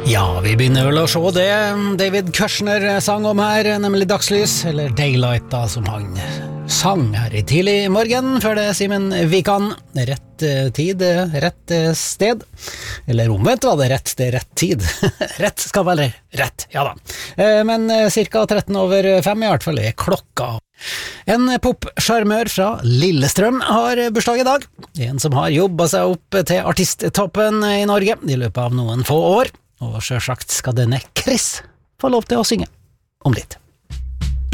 Ja, vi begynner vel å se det David Kushner sang om her, nemlig Dagslys, eller Daylight da, som han sang her i tidlig morgen, før det Simen Vikan. Rett tid, rett sted. Eller omvendt var det rett sted, rett tid. Rett skal være rett, ja da. Men cirka 13 over 5 i hvert fall er klokka. En pop-sjarmør fra Lillestrøm har bursdag i dag. En som har jobbet seg opp til artisttoppen i Norge i løpet av noen få år. Og selvsagt skal denne Chris få lov til å synge om litt.